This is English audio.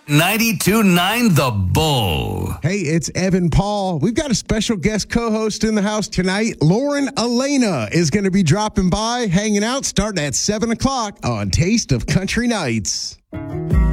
92.9 The Bull. Hey, it's Evan Paul. We've got a special guest co-host in the house tonight. Lauren Elena is going to be dropping by, hanging out, starting at 7 o'clock on Taste of Country Nights.